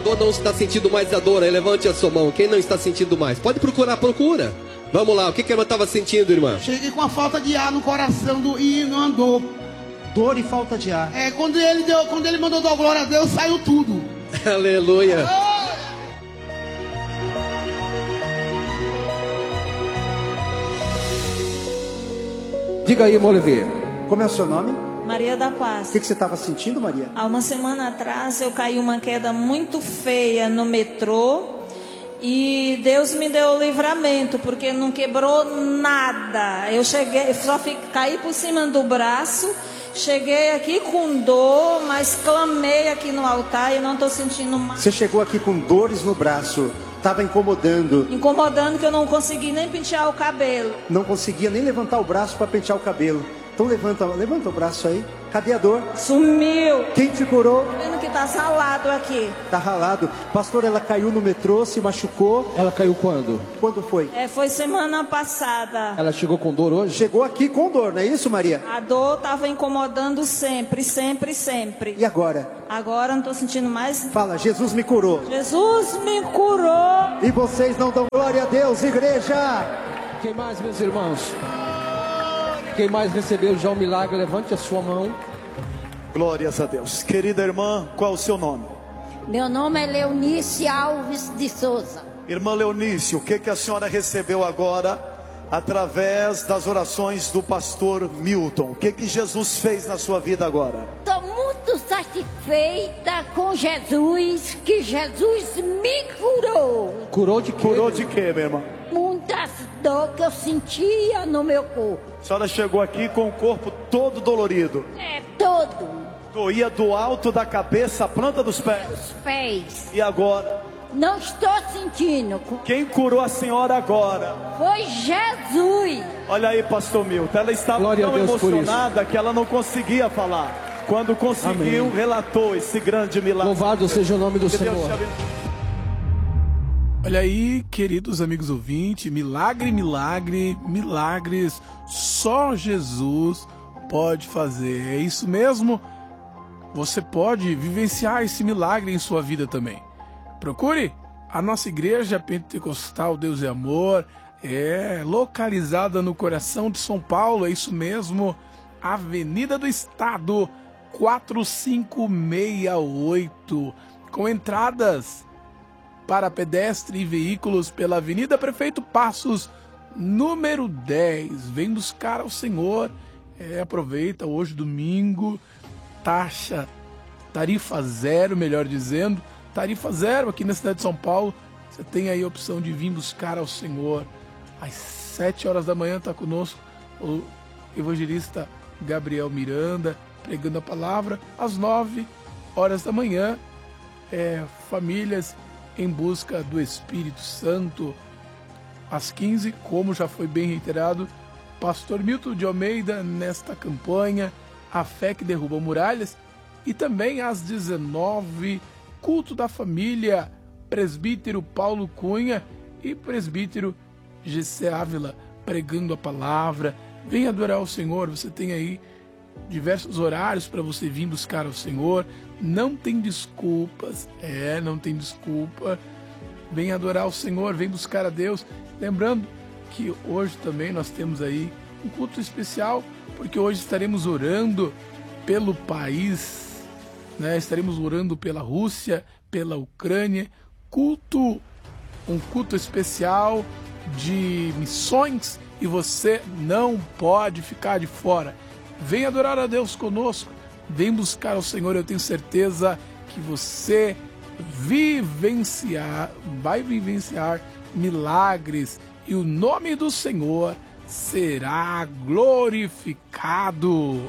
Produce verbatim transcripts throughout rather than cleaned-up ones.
dor não está sentindo mais a dor, aí levante a sua mão. Quem não está sentindo mais? Pode procurar, procura. Vamos lá, o que, que a irmã estava sentindo, irmã? Cheguei com a falta de ar no coração do, e não andou. Dor e falta de ar. É, quando ele, deu, quando ele mandou dar glória a Deus, saiu tudo. Aleluia. Diga aí, Molevê, como é o seu nome? Maria da Paz. O que, que você estava sentindo, Maria? Há uma semana atrás eu caí uma queda muito feia no metrô e Deus me deu o livramento, porque não quebrou nada. Eu cheguei, só fiquei, caí por cima do braço, cheguei aqui com dor, mas clamei aqui no altar e não estou sentindo mais. Você chegou aqui com dores no braço, estava incomodando. Incomodando que eu não consegui nem pentear o cabelo. Não conseguia nem levantar o braço para pentear o cabelo. Então levanta, levanta o braço aí. Cadê a dor? Sumiu. Quem te curou? Tô vendo que tá ralado aqui. Tá ralado. Pastor, ela caiu no metrô, se machucou. Ela caiu quando? Quando foi? É, foi semana passada. Ela chegou com dor hoje? Chegou aqui com dor, não é isso, Maria? A dor tava incomodando sempre, sempre, sempre. E agora? Agora não tô sentindo mais. Fala, Jesus me curou. Jesus me curou. E vocês não dão glória a Deus, igreja? Quem mais, meus irmãos? Quem mais recebeu já o milagre, levante a sua mão. Glórias a Deus. Querida irmã, qual é o seu nome? Meu nome é Leonice Alves de Souza. Irmã Leonice, o que, que a senhora recebeu agora através das orações do pastor Milton? O que, que Jesus fez na sua vida agora? Estou muito satisfeita com Jesus, que Jesus me curou. Curou de quê? Curou de quê, minha irmã? Muitas dores que eu sentia no meu corpo. A senhora chegou aqui com o corpo todo dolorido. É, todo. Doía do alto da cabeça à planta dos pés. Os pés. E agora? Não estou sentindo. Quem curou a senhora agora? Foi Jesus. Olha aí, pastor Milton. Ela estava Glória tão a Deus por emocionada que ela não conseguia falar. Quando conseguiu, Amém. relatou esse grande milagre. Louvado seja o nome do Que Deus Senhor. te abençoe. Olha aí, queridos amigos ouvintes, milagre, milagre, milagres, só Jesus pode fazer. É isso mesmo? Você pode vivenciar esse milagre em sua vida também. Procure a nossa igreja pentecostal Deus é Amor, é localizada no coração de São Paulo, é isso mesmo, Avenida do Estado, quatro cinco seis oito, com entradas para pedestre e veículos pela Avenida Prefeito Passos, número dez. Vem buscar ao Senhor. É, aproveita hoje, domingo, taxa, tarifa zero, melhor dizendo, tarifa zero aqui na cidade de São Paulo. Você tem aí a opção de vir buscar ao Senhor. Às sete horas da manhã está conosco o evangelista Gabriel Miranda, pregando a palavra. Às nove horas da manhã, é, famílias em busca do Espírito Santo. Às quinze, como já foi bem reiterado, pastor Milton de Almeida nesta campanha, A Fé que Derruba Muralhas. E também às dezenove, culto da família, presbítero Paulo Cunha e presbítero Gessé Ávila, pregando a palavra. Venha adorar o Senhor, você tem aí diversos horários para você vir buscar ao Senhor. Não tem desculpas, é, não tem desculpa. Vem adorar o Senhor, vem buscar a Deus. Lembrando que hoje também nós temos aí um culto especial, porque hoje estaremos orando pelo país, né? Estaremos orando pela Rússia, pela Ucrânia. Culto, um culto especial de missões, e você não pode ficar de fora. Vem adorar a Deus conosco, vem buscar o Senhor. Eu tenho certeza que você vivenciar, vai vivenciar milagres, e o nome do Senhor será glorificado.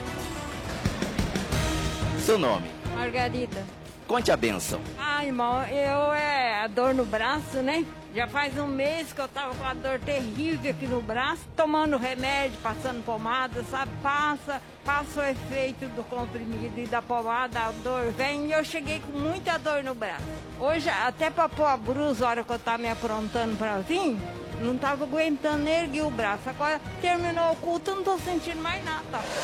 Seu nome? Margarida. Conte a bênção. Ah, irmão, eu é a dor no braço, né? Já faz um mês que eu tava com a dor terrível aqui no braço, tomando remédio, passando pomada, sabe? Passa, passa o efeito do comprimido e da pomada, a dor vem, e eu cheguei com muita dor no braço. Hoje, até pra pôr a brusa, a hora que eu tava me aprontando pra vir, não tava aguentando erguer o braço. Agora, terminou o culto, eu não tô sentindo mais nada.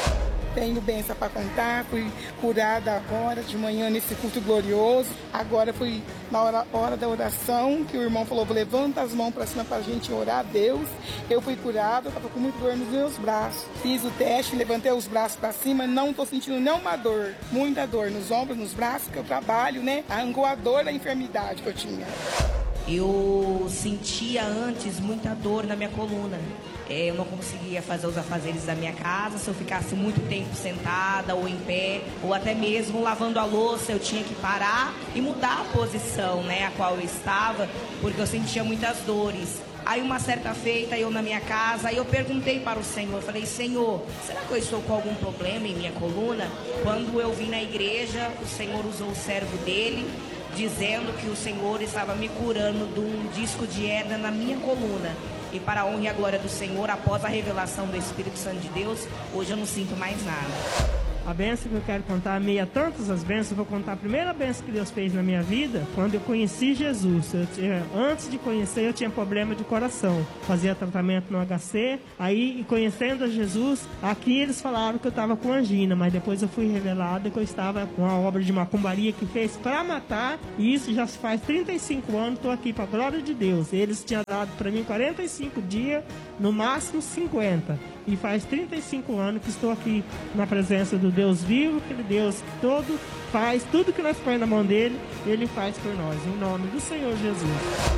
tenho bênção para contar. Fui curada agora de manhã nesse culto glorioso. Agora fui na hora, hora da oração, que o irmão falou, levanta as mãos para cima para a gente orar a Deus. Eu fui curada, estava com muito dor nos meus braços. Fiz o teste, levantei os braços para cima, não estou sentindo nenhuma dor. Muita dor nos ombros, nos braços, que eu trabalho, né? Arrancou a dor da enfermidade que eu tinha. Eu sentia antes muita dor na minha coluna. Eu não conseguia fazer os afazeres da minha casa se eu ficasse muito tempo sentada ou em pé, ou até mesmo lavando a louça, eu tinha que parar e mudar a posição, né, a qual eu estava, porque eu sentia muitas dores. Aí uma certa feita, eu na minha casa, aí eu perguntei para o Senhor, eu falei, Senhor, será que eu estou com algum problema em minha coluna? Quando eu vim na igreja, o Senhor usou o servo dele, dizendo que o Senhor estava me curando de um disco de hernia na minha coluna. E para a honra e a glória do Senhor, após a revelação do Espírito Santo de Deus, hoje eu não sinto mais nada. A bênção que eu quero contar, meia tantas as bênçãos, eu vou contar a primeira bênção que Deus fez na minha vida, quando eu conheci Jesus. Eu tinha, antes de conhecer, eu tinha problema de coração. Fazia tratamento no H C, aí conhecendo a Jesus, aqui eles falaram que eu estava com angina, mas depois eu fui revelado que eu estava com uma obra de macumbaria que fez para matar, e isso já faz trinta e cinco anos, estou aqui para a glória de Deus. Eles tinham dado para mim quarenta e cinco dias, no máximo cinquenta. E faz trinta e cinco anos que estou aqui na presença do Deus vivo, aquele Deus que todo faz, tudo que nós põe na mão dele, ele faz por nós, em nome do Senhor Jesus.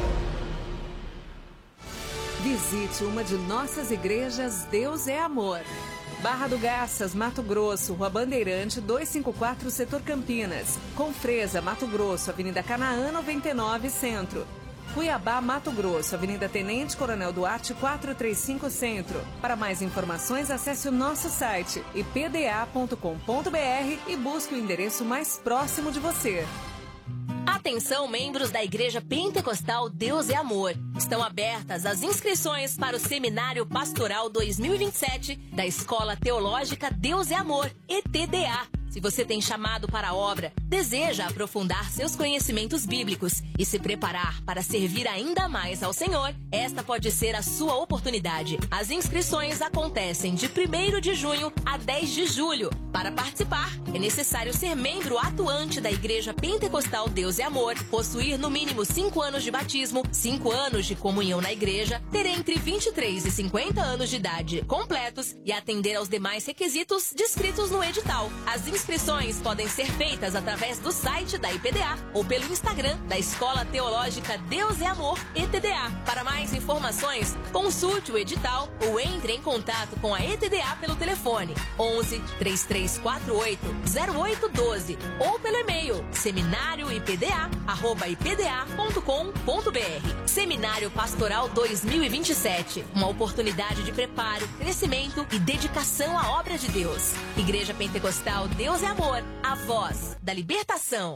Visite uma de nossas igrejas Deus é Amor. Barra do Garças, Mato Grosso, Rua Bandeirante, duzentos e cinquenta e quatro, Setor Campinas. Confresa, Mato Grosso, Avenida Canaã, noventa e nove, Centro. Cuiabá, Mato Grosso, Avenida Tenente Coronel Duarte, quatrocentos e trinta e cinco, Centro. Para mais informações, acesse o nosso site i p d a ponto com ponto b r e busque o endereço mais próximo de você. Atenção, membros da Igreja Pentecostal Deus é Amor. Estão abertas as inscrições para o Seminário Pastoral dois mil e vinte e sete da Escola Teológica Deus é Amor, E T D A. Se você tem chamado para a obra, deseja aprofundar seus conhecimentos bíblicos e se preparar para servir ainda mais ao Senhor, esta pode ser a sua oportunidade. As inscrições acontecem de primeiro de junho a dez de julho. Para participar, é necessário ser membro atuante da Igreja Pentecostal Deus é Amor, possuir no mínimo cinco anos de batismo, cinco anos de comunhão na igreja, ter entre vinte e três e cinquenta anos de idade completos e atender aos demais requisitos descritos no edital. As inscrições podem ser feitas através do site da I P D A ou pelo Instagram da Escola Teológica Deus é Amor, E T D A. Para mais informações, consulte o edital ou entre em contato com a E T D A pelo telefone onze, três três quatro oito, zero oito um dois ou pelo e-mail seminário i p d a arroba i p d a ponto com ponto b r. Seminário Pastoral dois mil e vinte e sete, uma oportunidade de preparo, crescimento e dedicação à obra de Deus. Igreja Pentecostal Deus é Amor, a voz da libertação.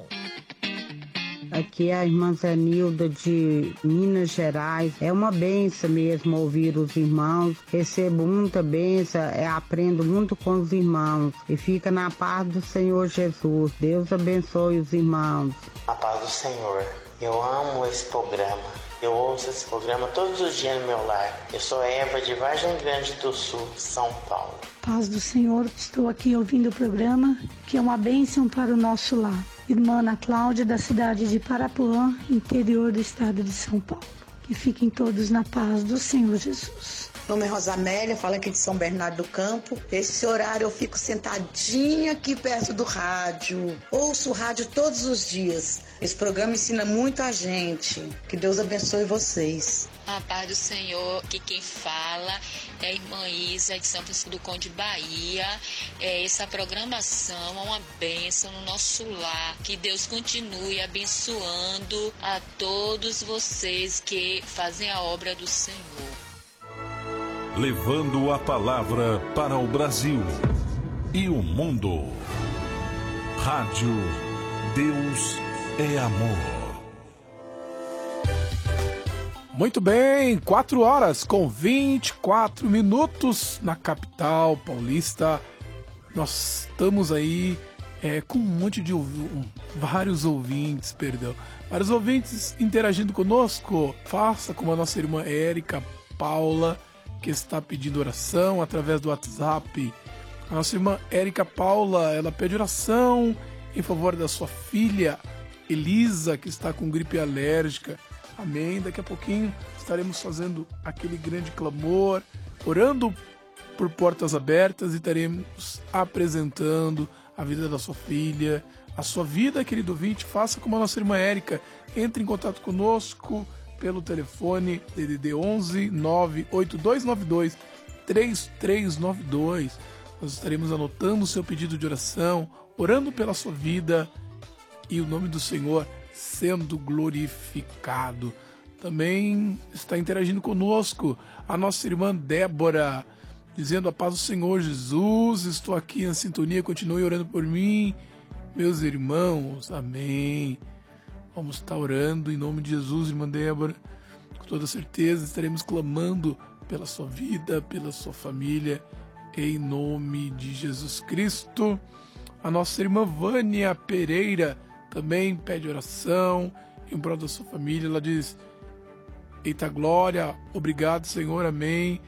Aqui é a irmã Zenilda de Minas Gerais. É uma benção mesmo ouvir os irmãos. Recebo muita benção, é, aprendo muito com os irmãos. E fica na paz do Senhor Jesus. Deus abençoe os irmãos. A paz do Senhor. Eu amo esse programa. Eu ouço esse programa todos os dias no meu lar. Eu sou Eva de Vargem Grande do Sul, São Paulo. Paz do Senhor, estou aqui ouvindo o programa, que é uma bênção para o nosso lar. Irmã Ana Cláudia, da cidade de Parapuã, interior do estado de São Paulo. Que fiquem todos na paz do Senhor Jesus. Meu nome é Rosamélia, falo aqui de São Bernardo do Campo. Esse horário eu fico sentadinha aqui perto do rádio. Ouço o rádio todos os dias. Esse programa ensina muito a gente. Que Deus abençoe vocês. A paz do Senhor, que quem fala é a irmã Isa de São Francisco do Conde, Bahia. É, essa programação é uma bênção no nosso lar. Que Deus continue abençoando a todos vocês que fazem a obra do Senhor. Levando a palavra para o Brasil e o mundo. Rádio Deus é Amor. Muito bem, quatro horas com vinte e quatro minutos na capital paulista. Nós estamos aí é, com um monte de um, vários ouvintes, perdão, vários ouvintes interagindo conosco. Faça como a nossa irmã Érica Paula, que está pedindo oração através do WhatsApp A nossa irmã Érica Paula, ela pede oração em favor da sua filha Elisa, que está com gripe alérgica. Amém. Daqui a pouquinho estaremos fazendo aquele grande clamor, orando por portas abertas e estaremos apresentando a vida da sua filha, a sua vida, querido ouvinte. Faça como a nossa irmã Érica, entre em contato conosco pelo telefone D D D onze nove oito dois nove dois três três nove dois. Nós estaremos anotando o seu pedido de oração, orando pela sua vida e o nome do Senhor sendo glorificado. Também está interagindo conosco a nossa irmã Débora, dizendo: a paz do Senhor Jesus, estou aqui na sintonia, continue orando por mim, meus irmãos. Amém. Vamos estar orando em nome de Jesus, irmã Débora. Com toda certeza estaremos clamando pela sua vida, pela sua família, em nome de Jesus Cristo. A nossa irmã Vânia Pereira também pede oração em prol da sua família. Ela diz: eita glória, obrigado Senhor, amém.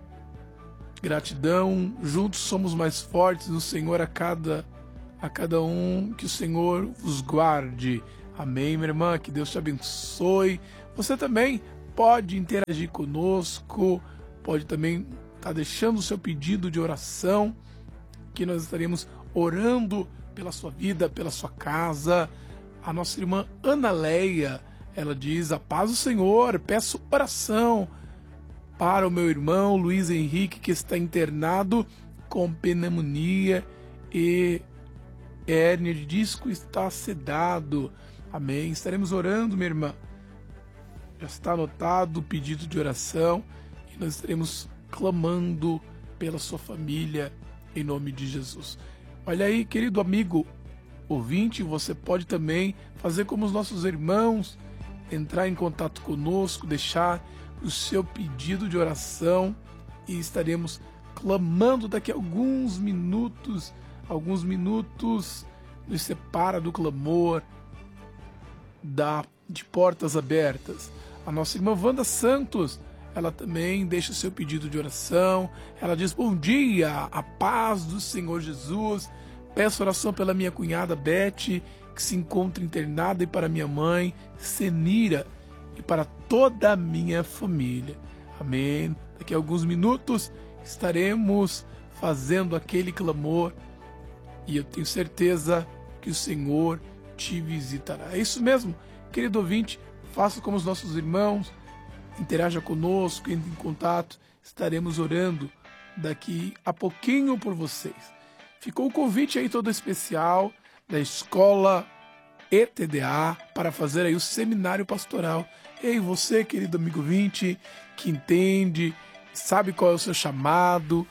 Gratidão, juntos somos mais fortes no Senhor, a cada, a cada um, que o Senhor vos guarde. Amém, minha irmã, que Deus te abençoe. Você também pode interagir conosco, pode também estar deixando o seu pedido de oração, que nós estaremos orando pela sua vida, pela sua casa. A nossa irmã Ana Leia, ela diz: a paz do Senhor, peço oração para o meu irmão Luiz Henrique, que está internado com pneumonia e hérnia de disco, está sedado. Amém. Estaremos orando, minha irmã. Já está anotado o pedido de oração e nós estaremos clamando pela sua família em nome de Jesus. Olha aí, querido amigo ouvinte, você pode também fazer como os nossos irmãos, entrar em contato conosco, deixar o seu pedido de oração e estaremos clamando daqui a alguns minutos. Alguns minutos nos separa do clamor da, de portas abertas. A nossa irmã Wanda Santos, ela também deixa o seu pedido de oração. Ela diz: bom dia, a paz do Senhor Jesus. Peço oração pela minha cunhada Beth, que se encontra internada, e para minha mãe Senira, e para toda a minha família. Amém. Daqui a alguns minutos estaremos fazendo aquele clamor e eu tenho certeza que o Senhor te visitará. É isso mesmo, querido ouvinte, faça como os nossos irmãos, interaja conosco, entre em contato, estaremos orando daqui a pouquinho por vocês. Ficou o convite aí todo especial da Escola E T D A para fazer aí o seminário pastoral. Ei, você, querido amigo ouvinte, que entende, sabe qual é o seu chamado,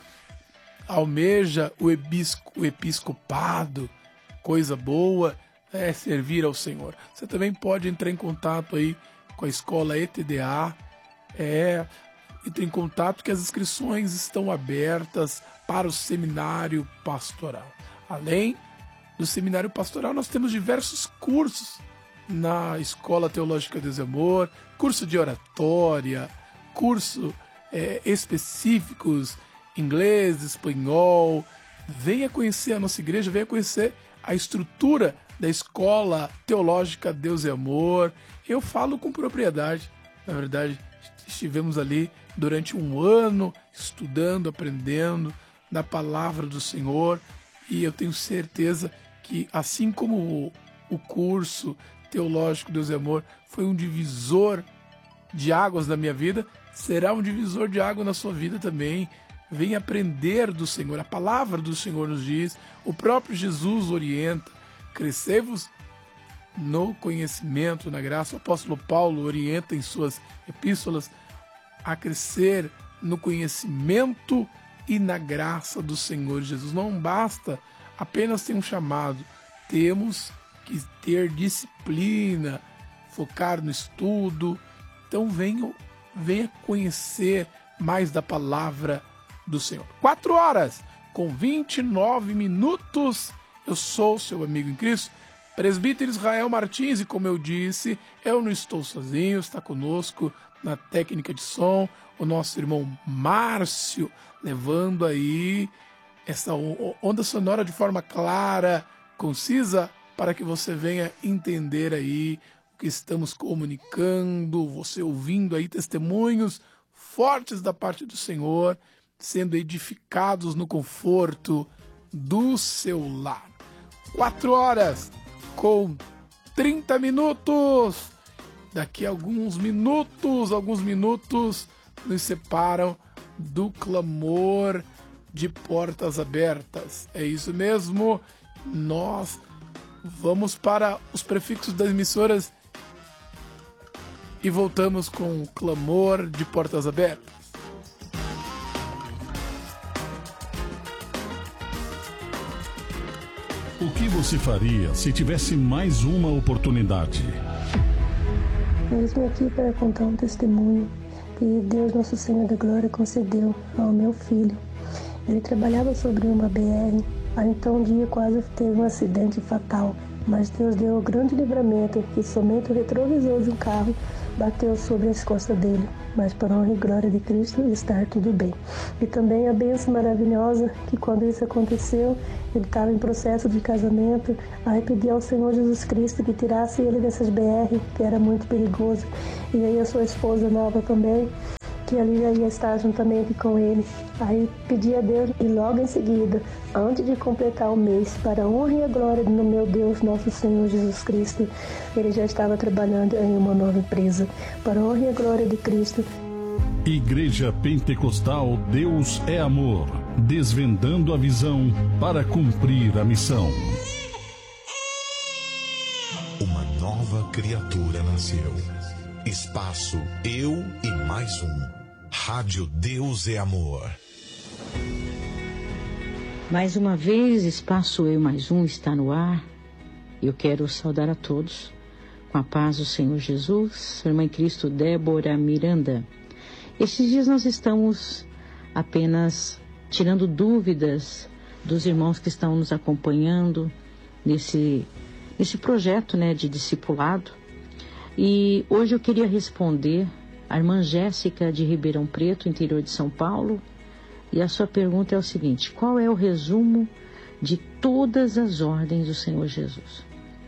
almeja o, ebisco, o episcopado, coisa boa, é servir ao Senhor. Você também pode entrar em contato aí com a Escola E T D A, é, entre em contato que as inscrições estão abertas para o seminário pastoral. Além do seminário pastoral, nós temos diversos cursos na Escola Teológica Deus e Amor, curso de oratória, curso é, específicos, inglês, espanhol. Venha conhecer a nossa igreja, venha conhecer a estrutura da Escola Teológica Deus e Amor. Eu falo com propriedade, na verdade, estivemos ali durante um ano estudando, aprendendo da palavra do Senhor, e eu tenho certeza que, assim como o, o curso Teológico Deus e Amor foi um divisor de águas na minha vida, será um divisor de água na sua vida também. Venha aprender do Senhor, a palavra do Senhor nos diz, o próprio Jesus orienta: crescei-vos no conhecimento, na graça. O apóstolo Paulo orienta em suas epístolas a crescer no conhecimento e na graça do Senhor Jesus. Não basta apenas ter um chamado, temos que ter disciplina, focar no estudo. Então venha, venha conhecer mais da palavra do Senhor. Quatro horas com vinte e nove minutos. Eu sou seu amigo em Cristo, presbítero Israel Martins, e como eu disse, eu não estou sozinho, está conosco na técnica de som o nosso irmão Márcio, levando aí essa onda sonora de forma clara, concisa, para que você venha entender aí o que estamos comunicando, você ouvindo aí testemunhos fortes da parte do Senhor, sendo edificados no conforto do seu lar. Quatro horas com trinta minutos. Daqui a alguns minutos, alguns minutos nos separam do clamor de portas abertas. É isso mesmo. Nós vamos para os prefixos das emissoras e voltamos com o clamor de portas abertas. O que você faria se tivesse mais uma oportunidade? Eu estou aqui para contar um testemunho que Deus, Nosso Senhor da Glória, concedeu ao meu filho. Ele trabalhava sobre uma B R, aí então um dia quase teve um acidente fatal, mas Deus deu um grande livramento, que somente o retrovisor de um carro bateu sobre as costas dele, mas para a honra e glória de Cristo está tudo bem. E também a bênção maravilhosa que quando isso aconteceu, ele estava em processo de casamento, aí pedi ao Senhor Jesus Cristo que tirasse ele dessas B R, que era muito perigoso, e aí a sua esposa nova também, que ali já ia estar juntamente com ele. Aí pedi a Deus e logo em seguida, antes de completar o mês, para a honra e a glória do meu Deus, nosso Senhor Jesus Cristo, ele já estava trabalhando em uma nova empresa. Para a honra e a glória de Cristo. Igreja Pentecostal Deus é Amor, desvendando a visão para cumprir a missão. Uma nova criatura nasceu. Espaço Eu e Mais Um. Rádio Deus é Amor. Mais uma vez, Espaço Eu e Mais Um está no ar. Eu quero saudar a todos com a paz do Senhor Jesus, sua irmã em Cristo Débora Miranda. Estes dias nós estamos apenas tirando dúvidas dos irmãos que estão nos acompanhando nesse, nesse projeto, né, de discipulado. E hoje eu queria responder a irmã Jéssica de Ribeirão Preto, interior de São Paulo. E a sua pergunta é o seguinte: qual é o resumo de todas as ordens do Senhor Jesus?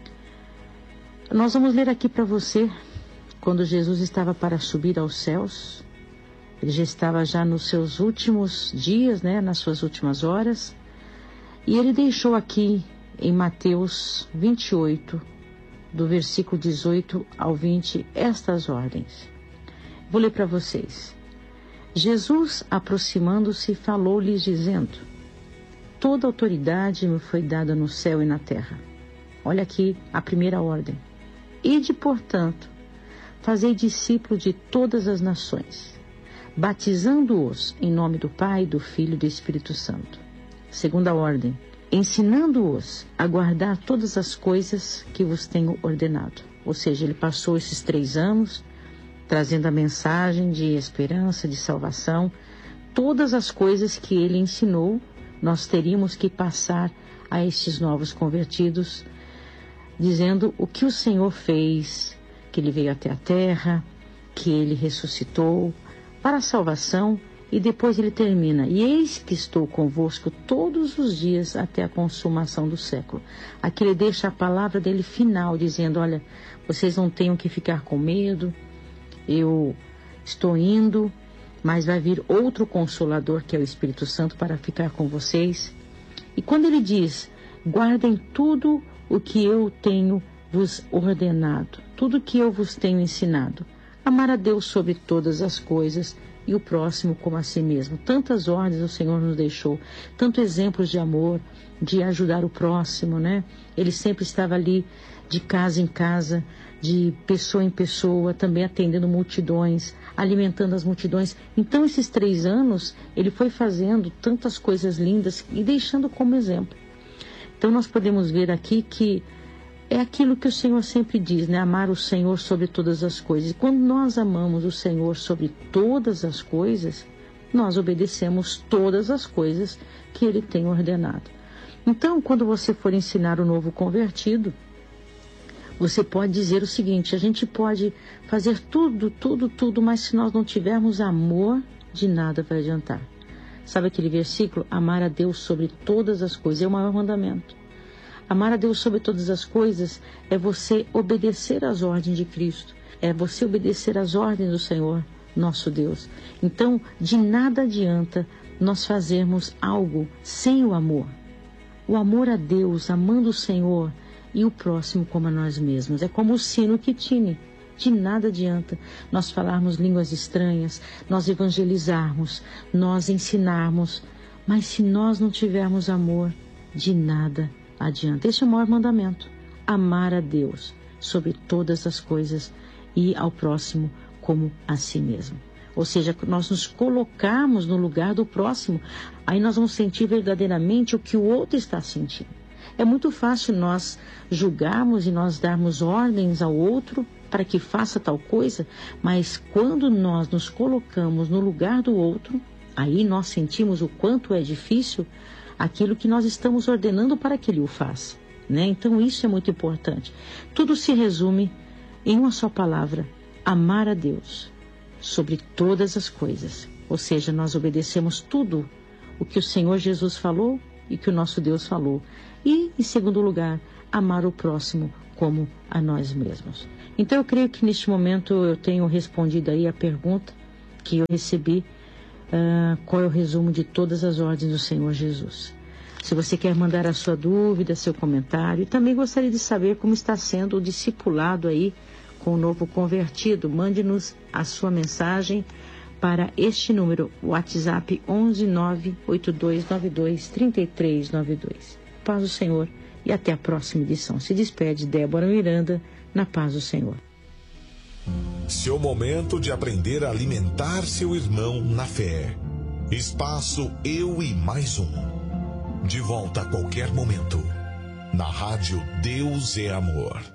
Nós vamos ler aqui para você, quando Jesus estava para subir aos céus, ele já estava já nos seus últimos dias, né, nas suas últimas horas, e ele deixou aqui em Mateus vinte e oito, do versículo dezoito ao vinte, estas ordens. Vou ler para vocês. Jesus, aproximando-se, falou-lhes dizendo: toda autoridade me foi dada no céu e na terra. Olha aqui a primeira ordem. Ide, portanto, fazei discípulos de todas as nações, batizando-os em nome do Pai, do Filho e do Espírito Santo. Segunda ordem. Ensinando-os a guardar todas as coisas que vos tenho ordenado. Ou seja, ele passou esses três anos trazendo a mensagem de esperança, de salvação. Todas as coisas que ele ensinou, nós teríamos que passar a estes novos convertidos, dizendo o que o Senhor fez, que ele veio até a terra, que ele ressuscitou para a salvação. E depois ele termina: e eis que estou convosco todos os dias até a consumação do século. Aqui ele deixa a palavra dele final, dizendo: olha, vocês não tenham que ficar com medo, eu estou indo, mas vai vir outro Consolador, que é o Espírito Santo, para ficar com vocês. E quando ele diz: guardem tudo o que eu tenho vos ordenado, tudo o que eu vos tenho ensinado, amar a Deus sobre todas as coisas e o próximo como a si mesmo. Tantas ordens o Senhor nos deixou, tantos exemplos de amor, de ajudar o próximo, né? Ele sempre estava ali de casa em casa, de pessoa em pessoa, também atendendo multidões, alimentando as multidões. Então esses três anos ele foi fazendo tantas coisas lindas e deixando como exemplo. Então nós podemos ver aqui que é aquilo que o Senhor sempre diz, né? Amar o Senhor sobre todas as coisas. E quando nós amamos o Senhor sobre todas as coisas, nós obedecemos todas as coisas que Ele tem ordenado. Então, quando você for ensinar o novo convertido, você pode dizer o seguinte: a gente pode fazer tudo, tudo, tudo, mas se nós não tivermos amor, de nada vai adiantar. Sabe aquele versículo? Amar a Deus sobre todas as coisas é o maior mandamento. Amar a Deus sobre todas as coisas é você obedecer às ordens de Cristo. É você obedecer às ordens do Senhor, nosso Deus. Então, de nada adianta nós fazermos algo sem o amor. O amor a Deus, amando o Senhor e o próximo como a nós mesmos. É como o sino que tine. De nada adianta nós falarmos línguas estranhas, nós evangelizarmos, nós ensinarmos. Mas se nós não tivermos amor, de nada adianta. Esse é o maior mandamento. Amar a Deus sobre todas as coisas e ao próximo como a si mesmo. Ou seja, nós nos colocarmos no lugar do próximo, aí nós vamos sentir verdadeiramente o que o outro está sentindo. É muito fácil nós julgarmos e nós darmos ordens ao outro para que faça tal coisa, mas quando nós nos colocamos no lugar do outro, aí nós sentimos o quanto é difícil aquilo que nós estamos ordenando para que ele o faça, né? Então isso é muito importante. Tudo se resume em uma só palavra: amar a Deus sobre todas as coisas. Ou seja, nós obedecemos tudo o que o Senhor Jesus falou e que o nosso Deus falou. E, em segundo lugar, amar o próximo como a nós mesmos. Então eu creio que neste momento eu tenho respondido aí a pergunta que eu recebi, uh, qual é o resumo de todas as ordens do Senhor Jesus. Se você quer mandar a sua dúvida, seu comentário, e também gostaria de saber como está sendo o discipulado aí com o novo convertido, mande-nos a sua mensagem para este número, WhatsApp onze nove oito dois nove dois três três nove dois. Paz do Senhor e até a próxima edição. Se despede Débora Miranda, na paz do Senhor. Seu momento de aprender a alimentar seu irmão na fé. Espaço Eu e Mais Um. De volta a qualquer momento. Na rádio Deus é Amor.